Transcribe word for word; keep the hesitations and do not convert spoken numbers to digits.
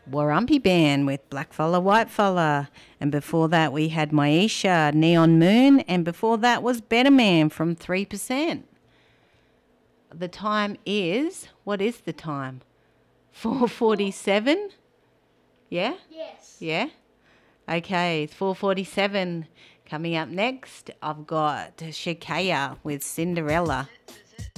Warumpi Band with Black Fella, White Fella. And before that we had Maisha, Neon Moon. And before that was Better Man from three percent. The time is, what is the time? four forty-seven? Yeah? Yes. Yeah? Okay, it's four forty-seven. Coming up next, I've got Shakaya with Cinderella.